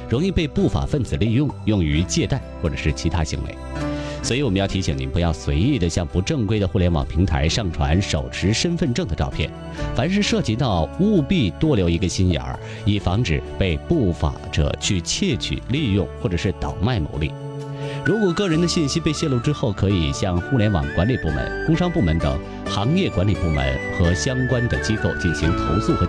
容易被不法分子利用，用于借贷或者是其他行为。所以我们要提醒您，不要随意的向不正规的互联网平台上传手持身份证的照片，凡是涉及到务必多留一个心眼儿，以防止被不法者去窃取、利用或者是倒卖牟利。如果个人的信息被泄露之后，可以向互联网管理部门、工商部门等行业管理部门和相关的机构进行投诉和